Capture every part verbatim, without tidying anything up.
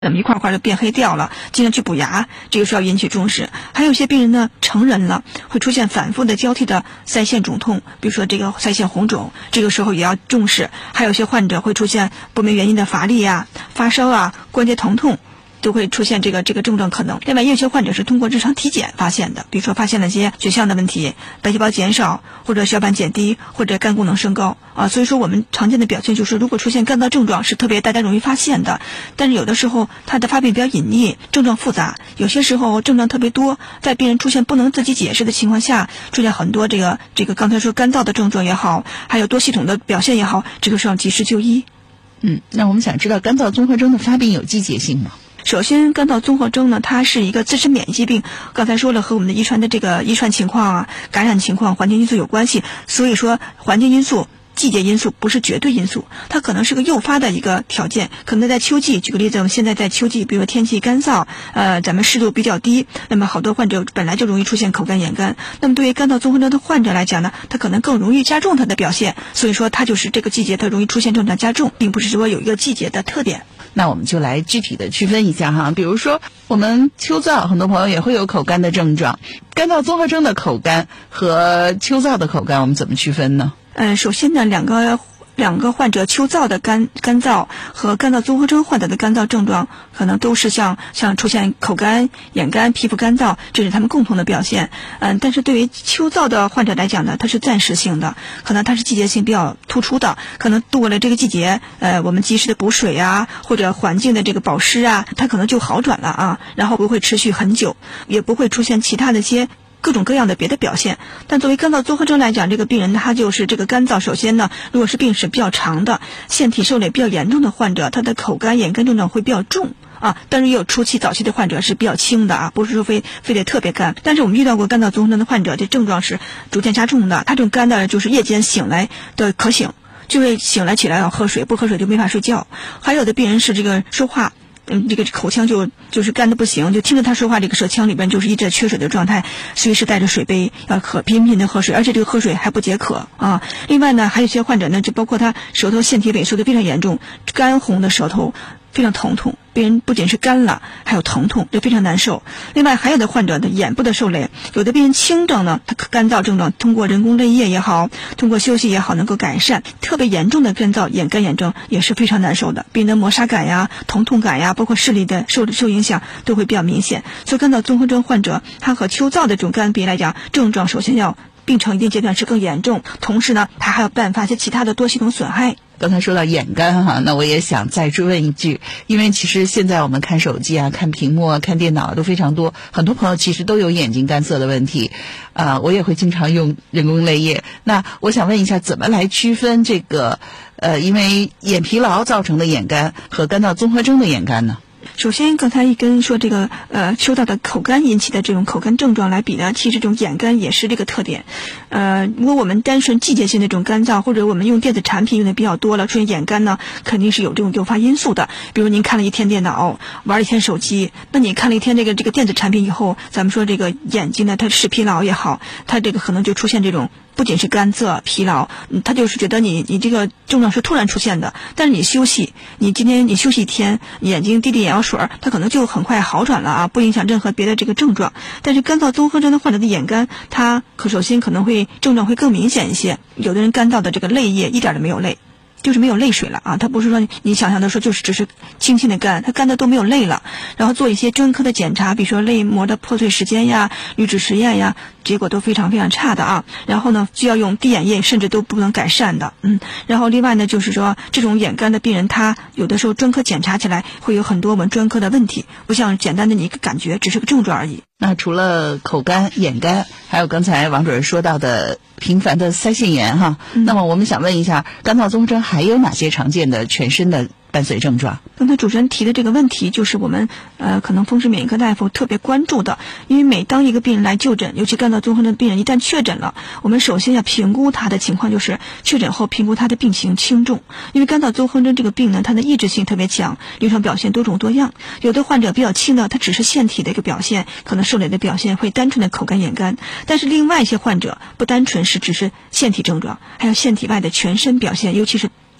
怎么一块块就变黑掉了，经常去补牙，这个是要引起重视。还有些病人呢，成人了会出现反复的交替的腮腺肿痛，比如说这个腮腺红肿，这个时候也要重视。还有些患者会出现不明原因的乏力啊、发烧啊、关节疼痛，都会出现这个这个症状可能。另外，也有些患者是通过日常体检发现的，比如说发现了一些血象的问题，白细胞减少，或者小板减低，或者肝功能升高啊。所以说，我们常见的表现就是，如果出现干燥症状是特别大家容易发现的，但是有的时候它的发病比较隐匿，症状复杂，有些时候症状特别多，在病人出现不能自己解释的情况下，出现很多这个这个刚才说干燥的症状也好，还有多系统的表现也好，这个是要及时就医。 嗯，那我们想知道干燥综合征的发病有季节性吗？ 首先，干燥综合征呢，它是一个自身免疫疾病，刚才说了和我们的遗传的这个遗传情况啊、感染情况、环境因素有关系。所以说，环境因素、季节因素不是绝对因素，它可能是个诱发的一个条件。可能在秋季，举个例子，我们现在在秋季，比如说天气干燥，呃，咱们湿度比较低，那么好多患者本来就容易出现口干眼干。那么对于干燥综合征的患者来讲呢，他可能更容易加重他的表现。所以说，它就是这个季节它容易出现症状加重，并不是说有一个季节的特点。 那我们就来具体的区分一下哈，比如说我们秋燥，很多朋友也会有口干的症状，干燥综合征的口干和秋燥的口干，我们怎么区分呢？ 嗯，首先呢，两个两个患者秋燥的干干燥和干燥综合征患者的干燥症状，可能都是像像出现口干、眼干、皮肤干燥，这是他们共同的表现。嗯，但是对于秋燥的患者来讲呢，它是暂时性的，可能它是季节性比较突出的，可能度过了这个季节，呃，我们及时的补水啊，或者环境的这个保湿啊，它可能就好转了啊，然后不会持续很久，也不会出现其他的一些各种各样的别的表现。但作为干燥综合征来讲，这个病人他就是这个干燥，首先呢，如果是病史比较长的、腺体受累比较严重的患者，他的口干眼干症状会比较重啊，但是也有初期早期的患者是比较轻的啊，不是说非非得特别干。但是我们遇到过干燥综合征的患者，这症状是逐渐加重的，他这种干的就是夜间醒来的渴醒，就是醒来起来要喝水，不喝水就没法睡觉。还有的病人是这个说话嗯，这个口腔就就是干的不行，就听着他说话，这个舌腔里边就是一直缺水的状态，随时带着水杯要喝，频频的喝水，而且这个喝水还不解渴啊。另外呢，还有一些患者呢，就包括他舌头腺体萎缩的非常严重，干红的舌头，非常疼痛，病人不仅是干了，还有疼痛，就非常难受。另外还有的患者的眼部的受累，有的病人轻症呢，他干燥症状通过人工泪液也好，通过休息也好能够改善，特别严重的干燥眼干眼症也是非常难受的，病人的磨砂感呀、疼痛感呀，包括视力的受受影响都会比较明显。所以干燥综合征患者，他和秋燥的这种干比来讲，症状首先要病程一定阶段是更严重，同时呢，他还要伴发一些其他的多系统损害。 刚才说到眼干哈，那我也想再追问一句，因为其实现在我们看手机啊、看屏幕啊、看电脑啊都非常多，很多朋友其实都有眼睛干涩的问题，啊、呃，我也会经常用人工泪液。那我想问一下，怎么来区分这个呃，因为眼疲劳造成的眼干和干燥综合征的眼干呢？ 首先，刚才一跟说这个呃秋燥的口干引起的这种口干症状来比呢，其实这种眼干也是这个特点。呃，如果我们单纯季节性的这种干燥，或者我们用电子产品用的比较多了，出现眼干呢，肯定是有这种诱发因素的。比如您看了一天电脑，玩了一天手机，那你看了一天这个这个电子产品以后，咱们说这个眼睛呢，它视疲劳也好，它这个可能就出现这种。不仅是干涩疲劳，嗯，他就是觉得你你这个症状是突然出现的，但是你休息，你今天你休息一天，眼睛滴滴眼药水，它可能就很快好转了啊，不影响任何别的这个症状。但是干燥综合征的患者的眼干，它可首先可能会症状会更明显一些，有的人干燥的这个泪液一点都没有泪。就是没有泪水了啊，它不是说你想象的说就是只是轻轻的干，它干的都没有泪了。然后做一些专科的检查，比如说泪膜的破碎时间呀、滤纸实验呀，结果都非常非常差的啊。然后呢，需要用滴眼液，甚至都不能改善的。嗯，然后另外呢，就是说这种眼干的病人，他有的时候专科检查起来会有很多我们专科的问题，不像简单的你一个感觉，只是个症状而已。 那除了口干、眼干，还有刚才王主任说到的频繁的腮腺炎哈、嗯，那么我们想问一下，干燥综合征还有哪些常见的全身的伴随症状？ 刚才主持人提的这个问题，就是我们呃可能风湿免疫科大夫特别关注的，因为每当一个病人来就诊，尤其干燥综合征的病人一旦确诊了，我们首先要评估他的情况，就是确诊后评估他的病情轻重。因为干燥综合征这个病呢，它的抑制性特别强，临床表现多种多样。有的患者比较轻的，他只是腺体的一个表现，可能受累的表现会单纯的口干眼干，但是另外一些患者不单纯是只是腺体症状，还有腺体外的全身表现，尤其是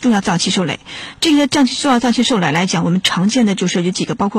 重要脏器受累。这些脏器重要脏器受累来讲，我们常见的就是有几个，包括